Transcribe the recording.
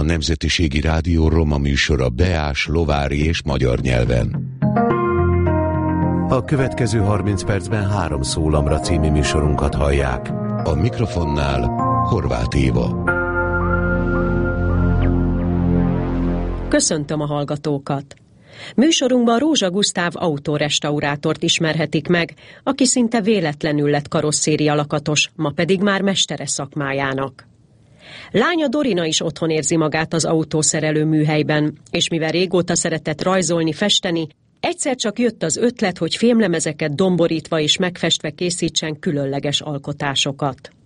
Nemzetiségi Rádió roma műsora beás, lovári és magyar nyelven. A következő 30 percben 3 szólamra című műsorunkat hallják. A mikrofonnál Horváth Éva. Köszöntöm a hallgatókat! Műsorunkban Rózsa Gusztáv autórestaurátort ismerhetik meg, aki szinte véletlenül lett karosszéria lakatos, ma pedig már mestere szakmájának. Lánya Dorina is otthon érzi magát az autószerelő műhelyben, és mivel régóta szeretett rajzolni, festeni, egyszer csak jött az ötlet, hogy fémlemezeket domborítva és megfestve készítsen különleges alkotásokat.